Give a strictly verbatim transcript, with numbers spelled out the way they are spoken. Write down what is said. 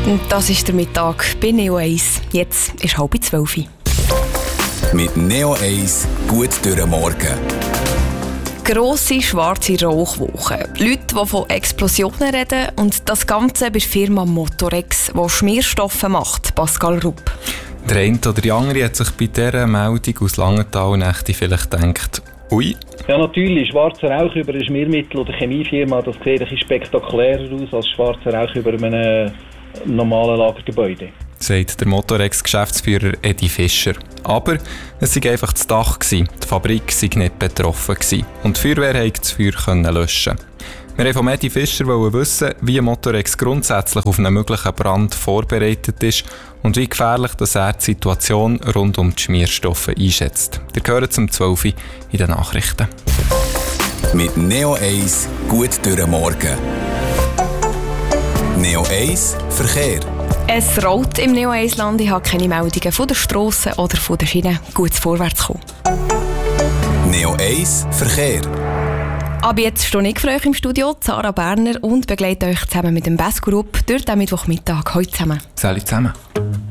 Das ist der Mittag bei Neo eins. Jetzt ist halb zwölf. Mit Neo eins gut durch den Morgen. Grosse schwarze Rauchwolken. Leute, die von Explosionen reden und das Ganze bei der Firma Motorex, die Schmierstoffe macht. Pascal Rupp. Der eine oder die andere hat sich bei dieser Meldung aus Langenthal-Nächte vielleicht gedacht, ui. Ja, natürlich. Schwarzer Rauch über ein Schmiermittel oder Chemiefirma, das sieht ein bisschen spektakulärer aus als schwarzer Rauch über einem normalen Lagergebäude, sagt der Motorex-Geschäftsführer Edi Fischer. Aber es war einfach das Dach, die Fabrik war nicht betroffen und die Feuerwehr konnte das Feuer löschen. Wir wollten von Edi Fischer wissen, wie Motorex grundsätzlich auf einen möglichen Brand vorbereitet ist und wie gefährlich dass er die Situation rund um die Schmierstoffe einschätzt. Ihr hört zum zwölf in den Nachrichten. Mit Neo eins gut durch den Morgen. Neo eins Verkehr. Es rollt im Neo eins Land. Ich habe keine Meldungen von der Strasse oder von der Schiene. Gutes Vorwärtskommen. Neo eins Verkehr. Ab jetzt stehe ich für euch im Studio, Sarah Berner, und begleite euch zusammen mit dem Best Group durch den Mittwochmittag heute zusammen. Salut zusammen.